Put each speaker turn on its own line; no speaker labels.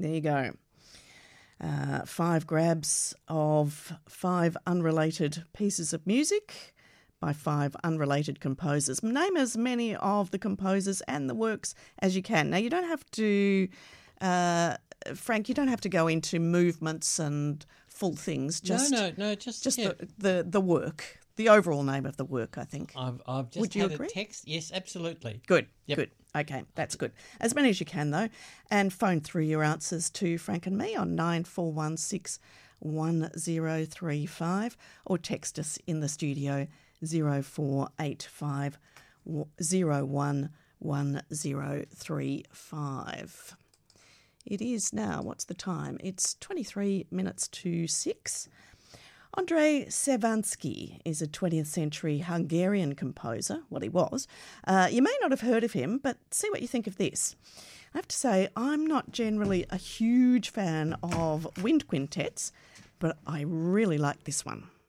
There you go. 5 grabs of 5 unrelated pieces of music by 5 unrelated composers. Name as many of the composers and the works as you can. Now, you don't have to, Frank, you don't have to go into movements and full things. Just the work, the overall name of the work, I think.
I've just
Would you
had
agree?
a text. Yes, absolutely.
Good,
Yep.
good. Okay, that's good. As many as you can, though. And phone through your answers to Frank and me on 9416 1035 or text us in the studio 0485 01 1035. It is now, what's the time? It's 23 minutes to 6. Andrei Savansky is a 20th century Hungarian composer. Well, he was. You may not have heard of him, but see what you think of this. I have to say, I'm not generally a huge fan of wind quintets, but I really like this one.